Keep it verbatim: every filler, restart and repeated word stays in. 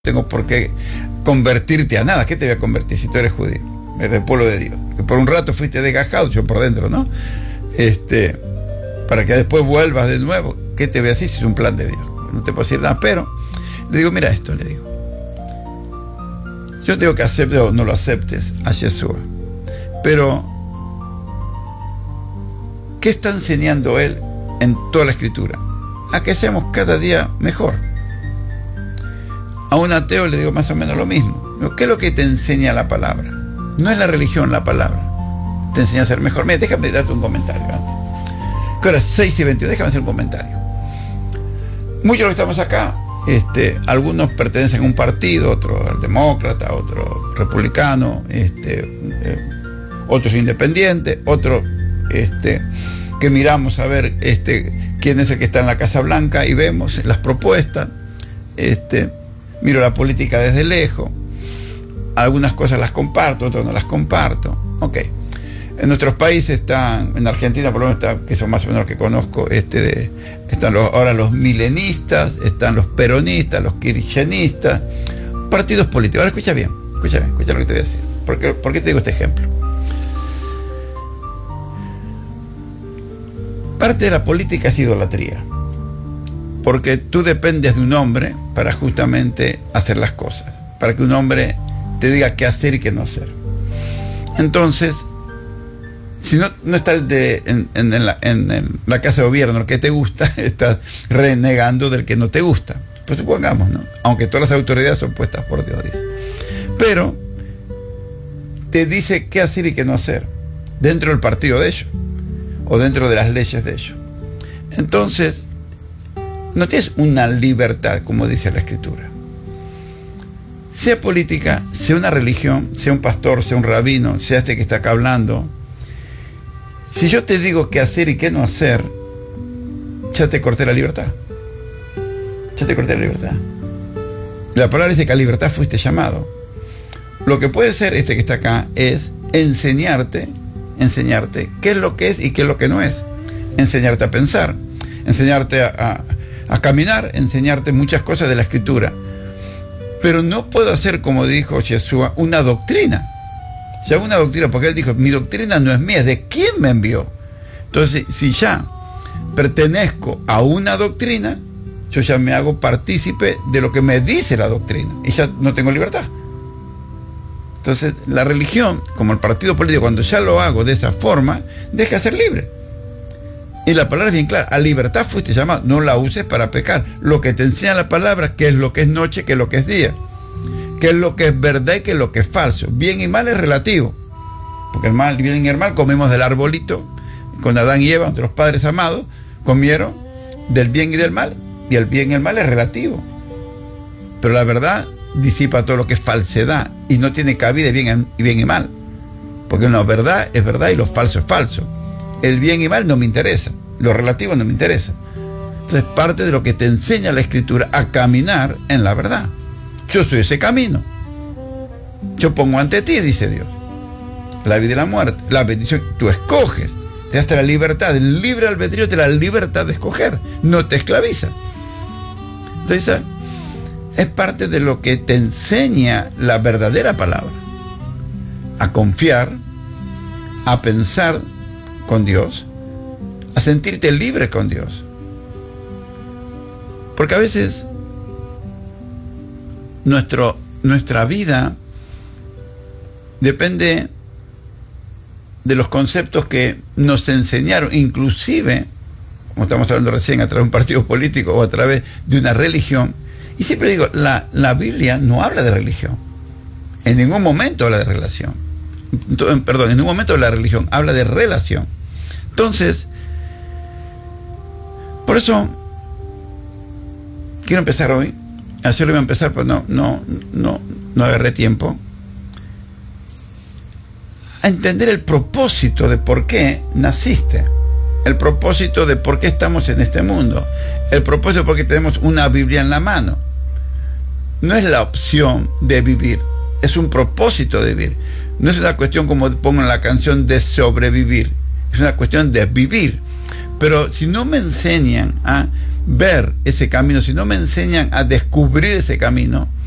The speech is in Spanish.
tengo por qué convertirte a nada. ¿Qué te voy a convertir si tú eres judío? Eres el pueblo de Dios. Que por un rato fuiste desgajado, yo por dentro, ¿no? Este, para que después vuelvas de nuevo. ¿Qué te voy a decir si es un plan de Dios? No te puedo decir nada, pero le digo, mira esto, le digo. Yo tengo que aceptar o no lo aceptes a Yeshua. Pero, ¿qué está enseñando él en toda la escritura? A que seamos cada día mejor. A un ateo le digo más o menos lo mismo. ¿Qué es lo que te enseña la palabra? No es la religión la palabra. Te enseña a ser mejor. Mira, déjame darte un comentario. Que ahora es seis y veintidós, déjame hacer un comentario. Muchos de los que estamos acá, este, algunos pertenecen a un partido, otro al demócrata, otro republicano, este, eh, otros independientes, otros este, que miramos a ver este, quién es el que está en la Casa Blanca y vemos las propuestas. Este, miro la política desde lejos, algunas cosas las comparto, otras no las comparto. Ok. En nuestros países están, en Argentina por lo menos, está, que son más o menos los que conozco, este de, están los, ahora los milenistas, están los peronistas, los kirchneristas, partidos políticos. Ahora escucha bien, escucha bien, escucha lo que te voy a decir. ¿Por qué, por qué te digo este ejemplo? Parte de la política es idolatría, porque tú dependes de un hombre para justamente hacer las cosas, para que un hombre te diga qué hacer y qué no hacer. Entonces, si no, no está el de, en, en, en, la, en, en la casa de gobierno, el que te gusta, estás renegando del que no te gusta. Pues supongamos, ¿no? Aunque todas las autoridades son puestas por Dios, dice. Pero te dice qué hacer y qué no hacer dentro del partido de ellos o dentro de las leyes de ellos. Entonces, no tienes una libertad, como dice la Escritura. Sea política, sea una religión, sea un pastor, sea un rabino, sea este que está acá hablando. Si yo te digo qué hacer y qué no hacer, ya te corté la libertad. Ya te corté la libertad. La palabra dice que a libertad fuiste llamado. Lo que puede ser este que está acá es enseñarte, enseñarte qué es lo que es y qué es lo que no es. Enseñarte a pensar, enseñarte a, a, a caminar, enseñarte muchas cosas de la Escritura. Pero no puedo hacer, como dijo Yeshua, una doctrina. Ya una doctrina, porque él dijo, mi doctrina no es mía, es de quién me envió. Entonces, si ya pertenezco a una doctrina, yo ya me hago partícipe de lo que me dice la doctrina, y ya no tengo libertad. Entonces, la religión, como el partido político, cuando ya lo hago de esa forma, deja de ser libre. Y la palabra es bien clara, a libertad fuiste llamado, no la uses para pecar. Lo que te enseña la palabra, qué es lo que es noche, qué es lo que es día, qué es lo que es verdad y qué es lo que es falso. Bien y mal es relativo, porque el mal, bien y el mal comimos del arbolito, con Adán y Eva, nuestros padres amados, comieron del bien y del mal, y el bien y el mal es relativo. Pero la verdad disipa todo lo que es falsedad, y no tiene cabida bien y bien y mal, porque la verdad es verdad y lo falso es falso. El bien y mal no me interesa, lo relativo no me interesa. Entonces parte de lo que te enseña la Escritura a caminar en la verdad. Yo soy ese camino. Yo pongo ante ti, dice Dios, la vida y la muerte, la bendición. Tú escoges, te das la libertad, el libre albedrío te da la libertad de escoger, no te esclaviza. Entonces es parte de lo que te enseña la verdadera palabra, a confiar, a pensar con Dios, a sentirte libre con Dios. Porque a veces nuestro, nuestra vida depende de los conceptos que nos enseñaron, inclusive, como estamos hablando recién, a través de un partido político o a través de una religión. Y siempre digo, la, la Biblia no habla de religión. En ningún momento habla de relación. Perdón, en ningún momento habla de religión, habla de relación. Entonces, por eso quiero empezar hoy. Así lo iba a empezar, pero no, no, no, no agarré tiempo. A entender el propósito de por qué naciste. El propósito de por qué estamos en este mundo. El propósito de por qué tenemos una Biblia en la mano. No es la opción de vivir, es un propósito de vivir. No es una cuestión, como pongo en la canción, de sobrevivir. Es una cuestión de vivir. Pero si no me enseñan a ver ese camino, si no me enseñan a descubrir ese camino,